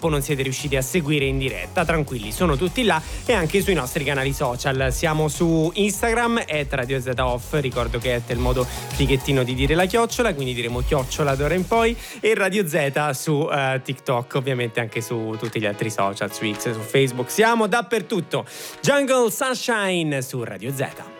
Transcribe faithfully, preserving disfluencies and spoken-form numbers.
purtroppo non siete riusciti a seguire in diretta. Tranquilli, sono tutti là e anche sui nostri canali social. Siamo su Instagram at Radio Z Off, ricordo che è il modo fighettino di dire la chiocciola, quindi diremo chiocciola d'ora in poi, e Radio Z su uh, TikTok, ovviamente anche su tutti gli altri social, su X, su Facebook, siamo dappertutto. Jungle Sunshine su Radio Z.